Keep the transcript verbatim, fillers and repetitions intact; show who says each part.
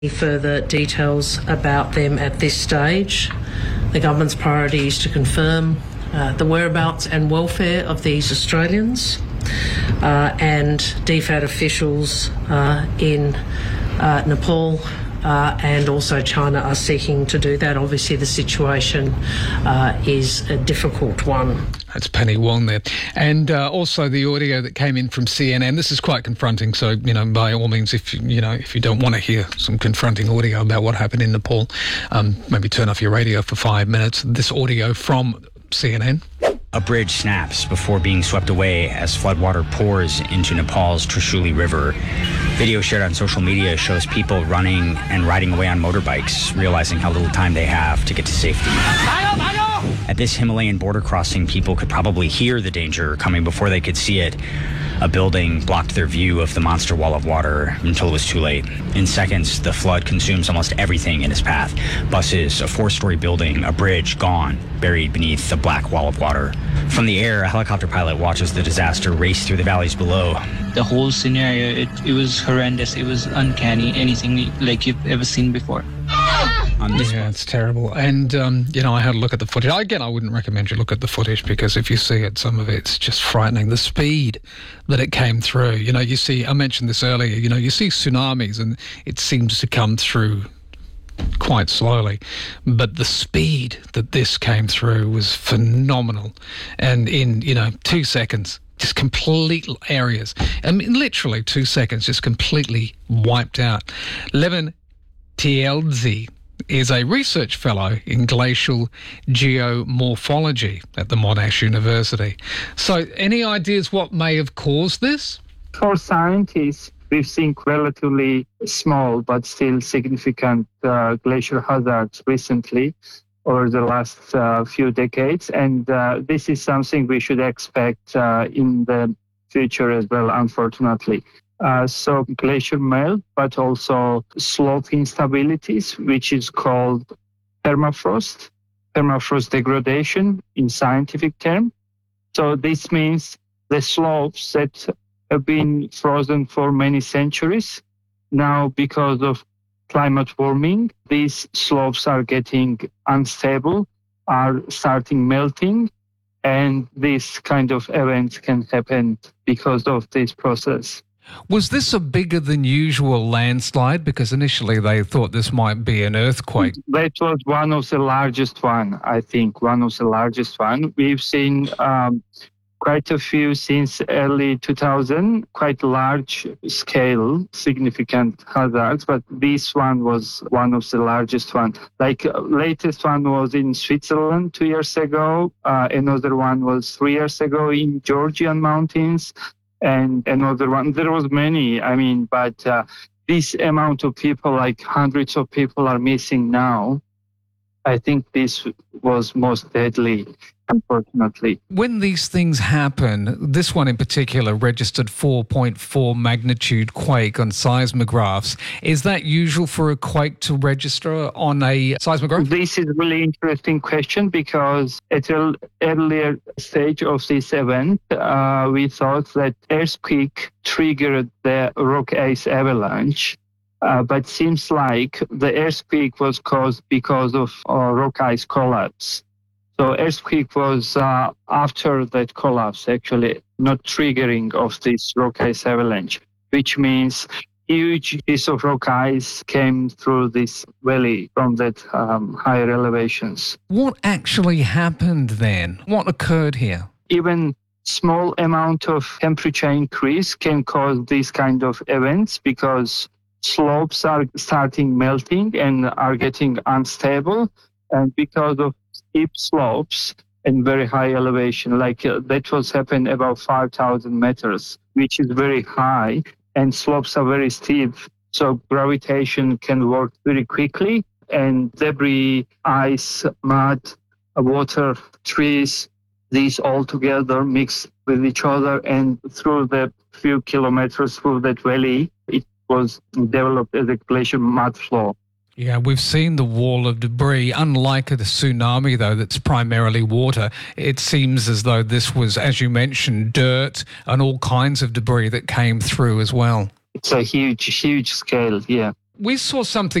Speaker 1: Further details about them at this stage. The government's priority is to confirm uh, the whereabouts and welfare of these Australians, uh, and D F A D officials uh, in uh, Nepal uh, and also China are seeking to do that. Obviously, the situation uh, is a difficult one.
Speaker 2: That's Penny Wong there. And uh, also the audio that came in from C N N. This is quite confronting, so, you know, by all means, if you, you know, if you don't want to hear some confronting audio about what happened in Nepal, um, maybe turn off your radio for five minutes. This audio from C N N.
Speaker 3: A bridge snaps before being swept away as floodwater pours into Nepal's Trishuli River. Video shared on social media shows people running and riding away on motorbikes, realizing how little time they have to get to safety. At this Himalayan border crossing, people could probably hear the danger coming before they could see it. A building blocked their view of the monster wall of water until it was too late. In seconds, the flood consumes almost everything in its path. Buses, a four-story building, a bridge gone, buried beneath the black wall of water. From the air, a helicopter pilot watches the disaster race through the valleys below.
Speaker 4: The whole scenario, it, it was horrendous. It was uncanny, anything like you've ever seen before.
Speaker 2: On this yeah, one. It's terrible. And, um, you know, I had a look at the footage. Again, I wouldn't recommend you look at the footage because if you see it, some of it's just frightening. The speed that it came through. You know, you see, I mentioned this earlier, you know, you see tsunamis and it seems to come through quite slowly. But the speed that this came through was phenomenal. And in, you know, two seconds, just complete areas. I mean, literally two seconds, just completely wiped out. Levin Tielzi is a research fellow in glacial geomorphology at the Monash University. So any ideas what may have caused this?
Speaker 5: For scientists, we've seen relatively small but still significant uh, glacial hazards recently over the last uh, few decades. And uh, this is something we should expect uh, in the future as well, unfortunately. Uh, so glacial melt, but also slope instabilities, which is called permafrost, permafrost degradation in scientific term. So this means the slopes that have been frozen for many centuries, now because of climate warming, these slopes are getting unstable, are starting melting, and this kind of events can happen because of this process.
Speaker 2: Was this a bigger than usual landslide? Because initially they thought this might be an earthquake.
Speaker 5: That was one of the largest one, I think, one of the largest one. We've seen um, quite a few since early two thousand, quite large scale, significant hazards, but this one was one of the largest one. Like uh, latest one was in Switzerland two years ago. Uh, another one was three years ago in Georgian mountains. And another one, there was many, I mean, but uh, this amount of people, like hundreds of people are missing now. I think this was most deadly, unfortunately.
Speaker 2: When these things happen, this one in particular registered four point four magnitude quake on seismographs. Is that usual for a quake to register on a seismograph?
Speaker 5: This is a really interesting question because at an earlier stage of this event, uh, we thought that earthquake triggered the rock ice avalanche. Uh, but seems like the earthquake was caused because of uh, rock ice collapse. So earthquake was uh, after that collapse, actually, not triggering of this rock ice avalanche, which means huge piece of rock ice came through this valley from that um, higher elevations.
Speaker 2: What actually happened then? What occurred here?
Speaker 5: Even small amount of temperature increase can cause these kind of events because slopes are starting melting and are getting unstable. And because of steep slopes and very high elevation, like uh, that was happened about five thousand meters, which is very high, and slopes are very steep. So gravitation can work very quickly, and debris, ice, mud, water, trees, these all together mix with each other. And through the few kilometers through that valley, it was developed as a glacial mud flow.
Speaker 2: Yeah, we've seen the wall of debris. Unlike a tsunami, though, that's primarily water, it seems as though this was, as you mentioned, dirt and all kinds of debris that came through as well.
Speaker 5: It's a huge, huge scale, yeah.
Speaker 2: we saw something